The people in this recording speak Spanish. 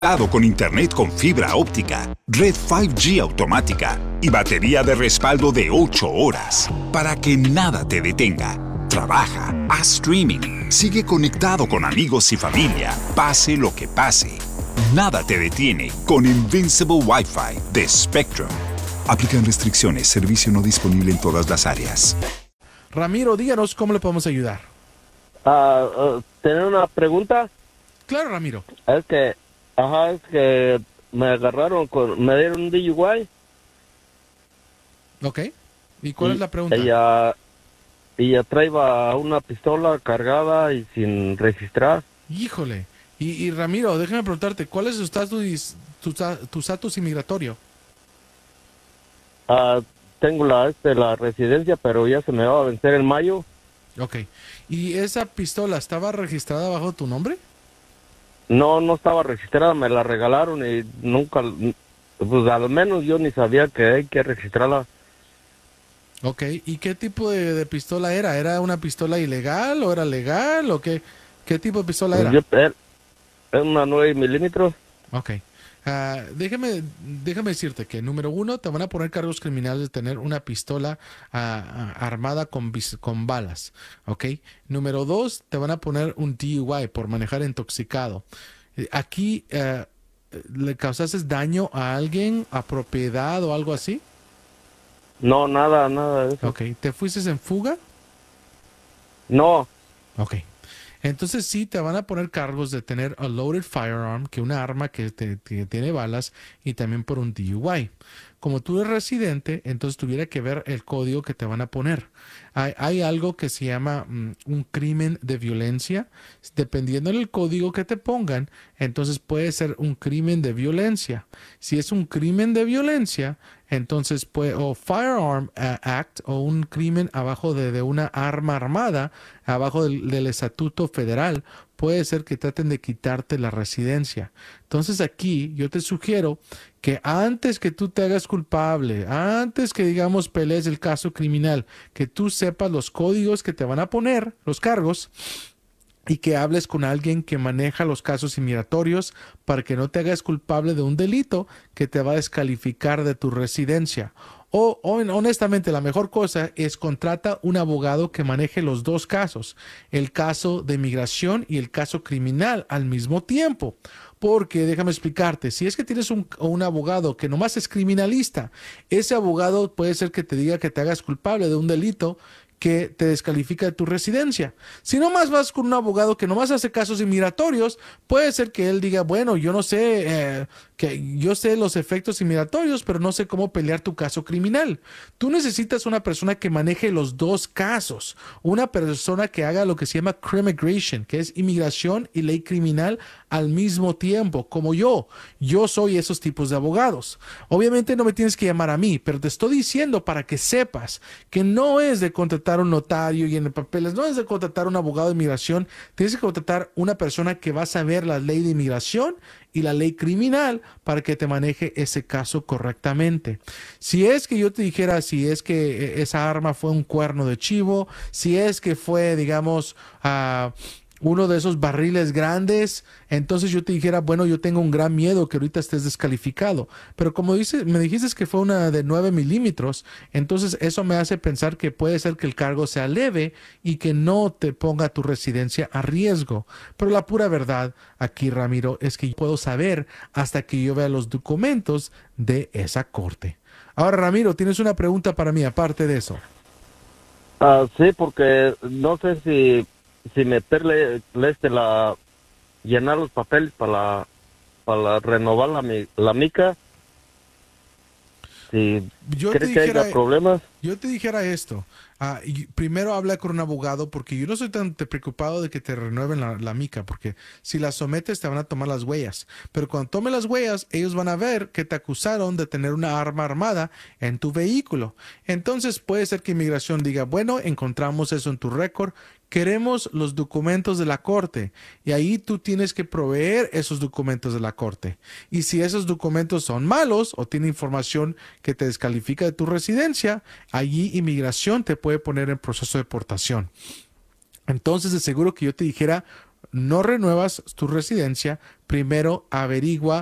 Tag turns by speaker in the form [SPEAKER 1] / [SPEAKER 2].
[SPEAKER 1] Con internet con fibra óptica, red 5G automática y batería de respaldo de 8 horas para que nada te detenga. Trabaja, haz streaming, sigue conectado con amigos y familia, pase lo que pase. Nada te detiene con Invincible Wi-Fi de Spectrum. Aplican restricciones, servicio no disponible en todas las áreas.
[SPEAKER 2] Ramiro, díganos cómo le podemos ayudar.
[SPEAKER 3] ¿Tener una pregunta?
[SPEAKER 2] Claro, Ramiro.
[SPEAKER 3] Es que me agarraron, me dieron un DUI.
[SPEAKER 2] Ok. ¿Y cuál es la pregunta?
[SPEAKER 3] Ella traía una pistola cargada y sin registrar.
[SPEAKER 2] Híjole. Y Ramiro, déjame preguntarte, ¿cuál es tu estatus inmigratorio?
[SPEAKER 3] Tengo la residencia, pero ya se me va a vencer en mayo.
[SPEAKER 2] Ok. ¿Y esa pistola estaba registrada bajo tu nombre?
[SPEAKER 3] No estaba registrada, me la regalaron y nunca, pues al menos yo ni sabía que hay que registrarla.
[SPEAKER 2] Ok, ¿y qué tipo de pistola era? ¿Era una pistola ilegal o era legal o qué tipo de pistola era?
[SPEAKER 3] Es una 9 milímetros.
[SPEAKER 2] Ok. Déjame decirte que, número uno, te van a poner cargos criminales de tener una pistola armada con balas. Ok. Número dos, te van a poner un DUI por manejar intoxicado. Aquí, ¿le causaste daño a alguien, a propiedad o algo así?
[SPEAKER 3] No, nada de eso.
[SPEAKER 2] Ok. ¿Te fuiste en fuga?
[SPEAKER 3] No.
[SPEAKER 2] Ok. Entonces sí te van a poner cargos de tener a loaded firearm, que una arma que tiene balas, y también por un DUI. Como tú eres residente, entonces tuviera que ver el código que te van a poner. Hay algo que se llama un crimen de violencia. Dependiendo del código que te pongan, entonces puede ser un crimen de violencia. Si es un crimen de violencia, entonces o Firearm Act, o un crimen abajo de una arma armada, abajo del estatuto federal, puede ser que traten de quitarte la residencia. Entonces aquí yo te sugiero que antes que tú te hagas culpable, antes que digamos pelees el caso criminal, que tú sepas los códigos que te van a poner, los cargos, y que hables con alguien que maneja los casos inmigratorios para que no te hagas culpable de un delito que te va a descalificar de tu residencia. O honestamente, la mejor cosa es contrata un abogado que maneje los dos casos, el caso de inmigración y el caso criminal al mismo tiempo. Porque déjame explicarte, si es que tienes un abogado que nomás es criminalista, ese abogado puede ser que te diga que te hagas culpable de un delito que te descalifica de tu residencia. Si nomás vas con un abogado que nomás hace casos inmigratorios, puede ser que él diga, bueno, yo no sé, que yo sé los efectos inmigratorios, pero no sé cómo pelear tu caso criminal. Tú necesitas una persona que maneje los dos casos, una persona que haga lo que se llama crimmigration, que es inmigración y ley criminal al mismo tiempo, como yo. Yo soy esos tipos de abogados. Obviamente no me tienes que llamar a mí, pero te estoy diciendo para que sepas que no es de contratar un notario y en el papeles, no es de contratar un abogado de inmigración, tienes que contratar una persona que va a saber la ley de inmigración y la ley criminal para que te maneje ese caso correctamente. Si es que yo te dijera, si es que esa arma fue un cuerno de chivo, si es que fue, digamos, uno de esos barriles grandes, entonces yo te dijera, bueno, yo tengo un gran miedo que ahorita estés descalificado. Pero como me dijiste que fue una de 9 milímetros, entonces eso me hace pensar que puede ser que el cargo sea leve y que no te ponga tu residencia a riesgo. Pero la pura verdad aquí, Ramiro, es que yo puedo saber hasta que yo vea los documentos de esa corte. Ahora, Ramiro, tienes una pregunta para mí, aparte de eso.
[SPEAKER 3] Sí, porque no sé si meterle llenar los papeles para renovar la mica. Si ¿crees que haya problemas?
[SPEAKER 2] Yo te dijera esto. Primero habla con un abogado, porque yo no soy tan preocupado de que te renueven la mica, porque si la sometes te van a tomar las huellas. Pero cuando tomen las huellas, ellos van a ver que te acusaron de tener una arma armada en tu vehículo. Entonces puede ser que inmigración diga, bueno, encontramos eso en tu récord, queremos los documentos de la corte. Y ahí tú tienes que proveer esos documentos de la corte. Y si esos documentos son malos o tienen información que te descalifica de tu residencia, allí inmigración te puede poner en proceso de deportación. Entonces, de seguro que yo te dijera, no renuevas tu residencia, primero averigua